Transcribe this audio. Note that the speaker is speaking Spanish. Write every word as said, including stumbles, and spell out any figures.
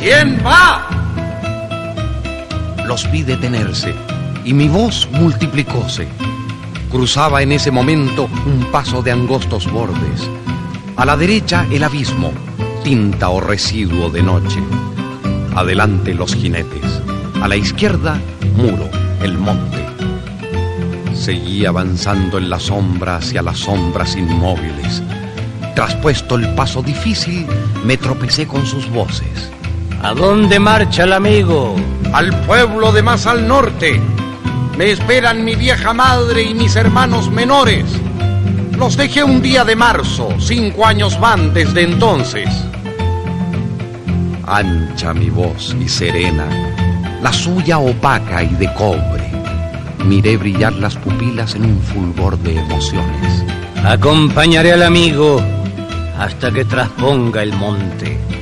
¿Quién va? Los vi detenerse y mi voz multiplicóse. Cruzaba en ese momento un paso de angostos bordes. A la derecha el abismo, tinta o residuo de noche. Adelante los jinetes. A la izquierda, muro, el monte. Seguí avanzando en la sombra hacia las sombras inmóviles. Traspuesto el paso difícil, me tropecé con sus voces. ¿A dónde marcha el amigo? Al pueblo de más al norte. Me esperan mi vieja madre y mis hermanos menores. Los dejé un día de marzo, cinco años van desde entonces. Ancha mi voz y serena, la suya opaca y de cobre. Miré brillar las pupilas en un fulgor de emociones. Acompañaré al amigo hasta que trasponga el monte.